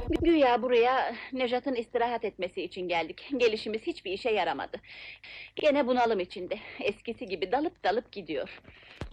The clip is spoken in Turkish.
Güya buraya Nejat'ın istirahat etmesi için geldik. Gelişimiz hiçbir işe yaramadı. Gene bunalım içinde. Eskisi gibi dalıp dalıp gidiyor.